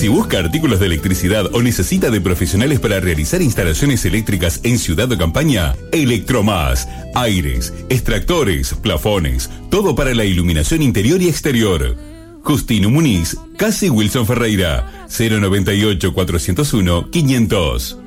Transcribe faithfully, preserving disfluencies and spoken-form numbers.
Si busca artículos de electricidad o necesita de profesionales para realizar instalaciones eléctricas en ciudad o campaña, Electromás. Aires, extractores, plafones, todo para la iluminación interior y exterior. Justino Muniz, casi Wilson Ferreira, cero noventa y ocho, cuatrocientos uno, quinientos.